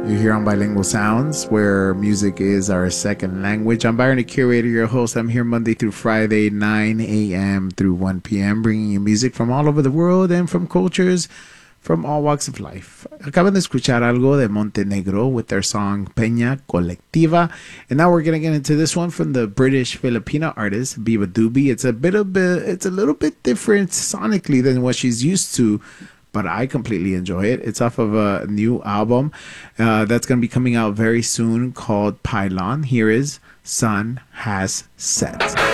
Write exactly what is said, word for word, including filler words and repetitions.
You're here on Bilingual Sounds, where music is our second language. I'm Byron, the curator, your host. I'm here Monday through Friday, nine a.m. through one p.m., bringing you music from all over the world and from cultures from all walks of life. Acaban de escuchar algo de Montenegro with their song Peña Colectiva. And now we're going to get into this one from the British Filipina artist Biba Doobie. It's a bit of a, it's a little bit different sonically than what she's used to, but I completely enjoy it. It's off of a new album uh, that's going to be coming out very soon called Pylon. Here is Sun Has Set.